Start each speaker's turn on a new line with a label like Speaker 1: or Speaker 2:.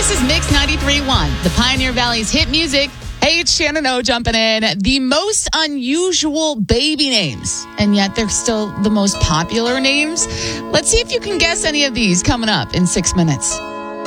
Speaker 1: This is Mix 93.1, the Pioneer Valley's hit music. Hey, it's Shannon O jumping in. The most unusual baby names, and yet they're still the most popular names. Let's see if you can guess any of these coming up in 6 minutes.